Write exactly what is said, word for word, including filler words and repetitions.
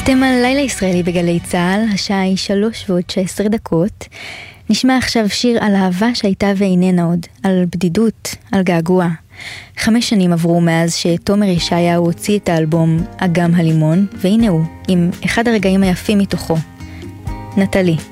אתם על לילה ישראלי בגלי צהל, השעה היא שלוש ועוד שש עשרה דקות. נשמע עכשיו שיר על אהבה שהייתה ואיננה עוד, על בדידות, על געגוע. חמש שנים עברו מאז שתומר ישעיהו הוציא את האלבום אגם הלימון, והנה הוא, עם אחד הרגעים היפים מתוכו. נטלי.